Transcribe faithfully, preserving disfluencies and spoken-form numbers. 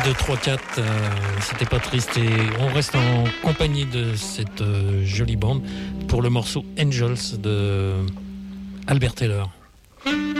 deux, trois, quatre, euh, c'était pas triste. Et on reste en compagnie de cette euh, jolie bande pour le morceau Angels de Albert Taylor.